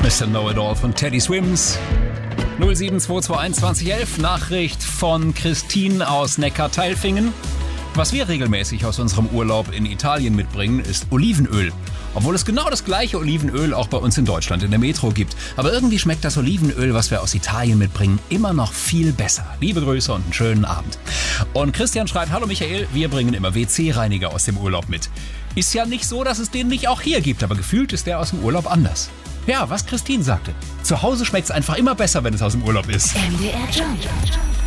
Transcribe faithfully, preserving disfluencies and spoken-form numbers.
Mister Know-It-All von Teddy Swims. null sieben zwei zwei eins zwanzig elf, Nachricht von Christine aus Neckarteilfingen. Was wir regelmäßig aus unserem Urlaub in Italien mitbringen, ist Olivenöl. Obwohl es genau das gleiche Olivenöl auch bei uns in Deutschland in der Metro gibt. Aber irgendwie schmeckt das Olivenöl, was wir aus Italien mitbringen, immer noch viel besser. Liebe Grüße und einen schönen Abend. Und Christian schreibt, hallo Michael, wir bringen immer W C-Reiniger aus dem Urlaub mit. Ist ja nicht so, dass es den nicht auch hier gibt, aber gefühlt ist der aus dem Urlaub anders. Ja, was Christine sagte. Zu Hause schmeckt es einfach immer besser, wenn es aus dem Urlaub ist. M D R Jump.